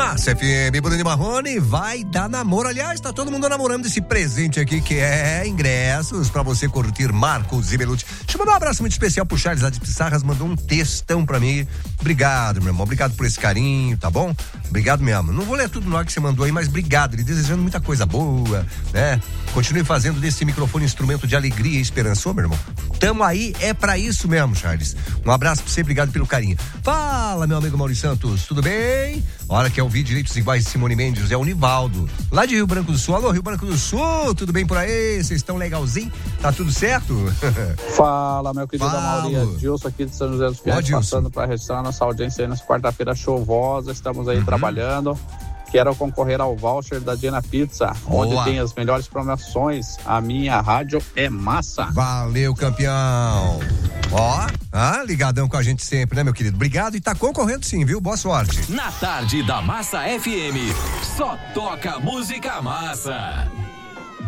Massa FM, Bruno e Marrone vai dar namoro. Aliás, tá todo mundo namorando esse presente aqui que é ingressos pra você curtir Marcos e Belucci. Deixa eu mandar um abraço muito especial pro Charles lá de Pissarras, mandou um textão pra mim. Obrigado, meu irmão, obrigado por esse carinho, tá bom? Obrigado mesmo. Não vou ler tudo no ar que você mandou aí, mas obrigado, ele desejando muita coisa boa, né? Continue fazendo desse microfone instrumento de alegria e esperança, ô, meu irmão. Tamo aí, é pra isso mesmo, Charles. Um abraço pra você, obrigado pelo carinho. Fala, meu amigo Maurício Santos, tudo bem? Hora que ouvir Direitos Iguais de Simone Mendes, é o Nivaldo, lá de Rio Branco do Sul. Alô, Rio Branco do Sul, tudo bem por aí? Vocês estão legalzinho? Tá tudo certo? Fala, meu querido Mauri, Dilson aqui de São José dos Pinhais, passando para registrar nossa audiência aí nessa quarta-feira chuvosa, estamos aí trabalhando. Quero concorrer ao voucher da Diana Pizza, onde tem as melhores promoções. A minha rádio é massa. Valeu, campeão. Ligadão com a gente sempre, né, meu querido? Obrigado e tá concorrendo sim, viu? Boa sorte. Na tarde da Massa FM, só toca música massa.